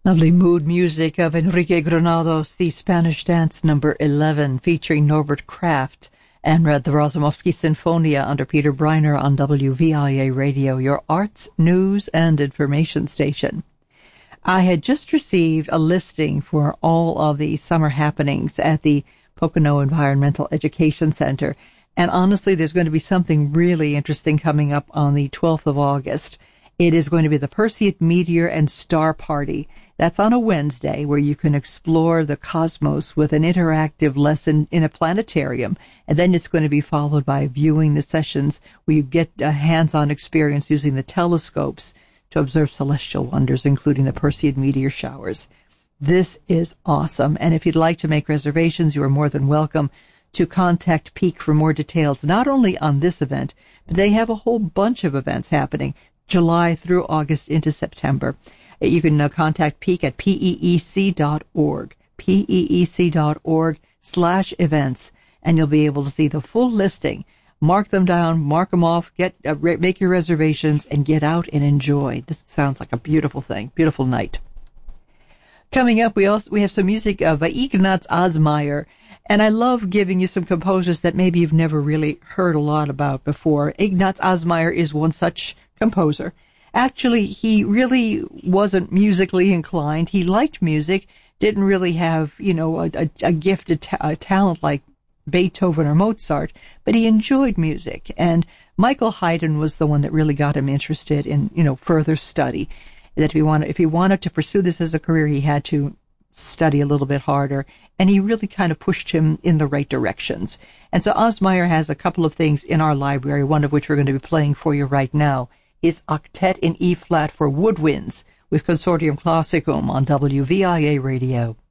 Lovely mood music of Enrique Granados, the Spanish Dance number 11, featuring Norbert Kraft, and read the Razumovsky Sinfonia under Peter Breiner on WVIA Radio, your arts, news, and information station. I had just received a listing for all of the summer happenings at the Pocono Environmental Education Center, and honestly, there's going to be something really interesting coming up on the 12th of August. It is going to be the Perseid Meteor and Star Party. That's on a Wednesday, where you can explore the cosmos with an interactive lesson in a planetarium. And then it's going to be followed by viewing the sessions where you get a hands-on experience using the telescopes to observe celestial wonders, including the Perseid meteor showers. This is awesome. And if you'd like to make reservations, you are more than welcome to contact Peak for more details, not only on this event, but they have a whole bunch of events happening July through August into September. You can contact Peak at peec.org, peec.org/events, and you'll be able to see the full listing. Mark them down, mark them off, make your reservations, and get out and enjoy. This sounds like a beautiful thing, beautiful night. Coming up, we have some music by Ignaz Osmeyer, and I love giving you some composers that maybe you've never really heard a lot about before. Ignaz Osmeyer is one such composer. Actually, he really wasn't musically inclined. He liked music, didn't really have, a gifted talent like Beethoven or Mozart, but he enjoyed music. And Michael Haydn was the one that really got him interested in, further study. That if he wanted to pursue this as a career, he had to study a little bit harder. And he really kind of pushed him in the right directions. And so Osmeyer has a couple of things in our library, one of which we're going to be playing for you right now. Is Octet in E-flat for Woodwinds with Consortium Classicum on WVIA Radio.